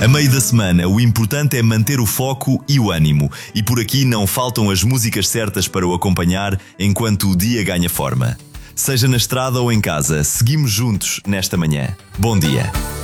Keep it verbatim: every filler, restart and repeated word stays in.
A meio da semana, o importante é manter o foco e o ânimo. E por aqui não faltam as músicas certas para o acompanhar enquanto o dia ganha forma. Seja na estrada ou em casa, seguimos juntos nesta manhã. Bom dia.